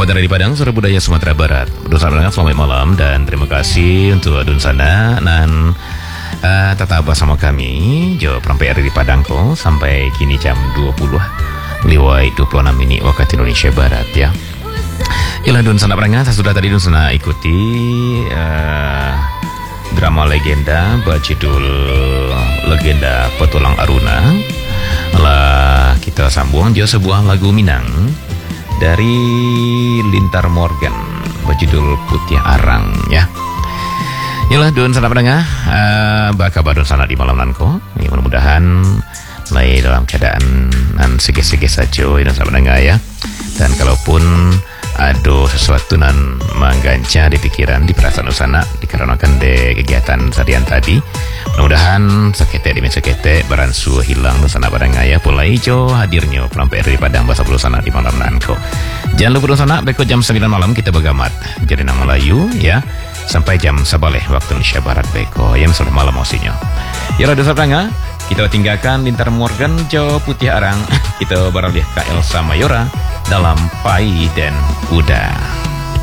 Selamat dari Padang, Suara Budaya Sumatera Barat. Selamat malam dan terima kasih untuk adun sana dan tetap bersama kami Jo Prampai di Padang kok sampai kini jam 20 lewat 26 menit waktu Indonesia Barat ya. Yalah dun sana perangkat sudah tadi dun sana ikuti drama legenda berjudul Legenda Petualang Aruna. Lah kita sambung jo sebuah lagu Minang dari Lintar Morgan berjudul Putih Arang ya. Yalah dun sana pendengar, bakabar dun sana di malam nanko. Ya, mudah-mudahan mulai dalam keadaan nan sege-sege saja dun sana pendengar ya. Dan kalaupun ada sesuatu nan mengganca di pikiran, di perasaan sana dikarenakan de kegiatan seharian tadi, mudah-mudahan sekete demi sekete baransu hilang sana barang ya pula hijau hadirnya Prampai dari Padang bahasa Bulu sana di malam nanko. Jangan lupa sana berikut jam 9 malam kita begamat jadi nang Melayu ya sampai jam 11 waktu Indonesia Barat beko yang sudah malam maksudnya. Ya radio Sabranga kita tinggalkan Lintar Morgan Jo Putih Arang kita beralih ke Elsa Mayora dalam Pai dan Kuda.